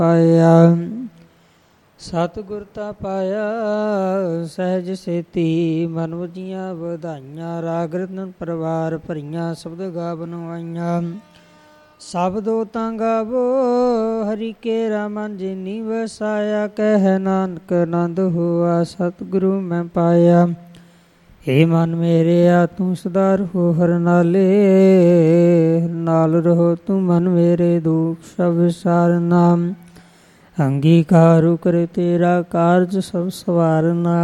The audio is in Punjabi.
ਪਾਇਆ। ਸਤਿਗੁਰ ਤਾ ਪਾਇਆ ਸਹਿਜ ਸੇਤੀ, ਮਨ ਵਜੀਆਂ ਵਧਾਈਆਂ। ਰਾਗ ਰਤਨ ਪਰਵਾਰ ਭਰੀਆਂ, ਸ਼ਬਦ ਗਾਵਨ ਆਈਆਂ। ਸ਼ਬਦੋ ਤਾਂ ਗਾਵੋ ਹਰਿ ਕੇਰਾ, ਮਨ ਜਿਨੀ ਵਸਾਇਆ। ਕਹਿ ਨਾਨਕ ਆਨੰਦ ਹੋਆ, ਸਤਿਗੁਰੂ ਮੈਂ ਪਾਇਆ। ਏ ਮਨ ਮੇਰਿਆ ਤੂੰ ਸਦਾ ਰਹੋ ਹਰਿ ਨਾਲੇ, ਨਾਲ ਰਹੋ ਤੂੰ ਮਨ ਮੇਰੇ, ਦੁਖ ਸਭ ਵਿਸਾਰਨਾ। ਅੰਗੀਕਾਰੁ ਕਰੇ ਤੇਰਾ ਕਾਰਜ ਸਭ ਸਵਾਰਨਾ।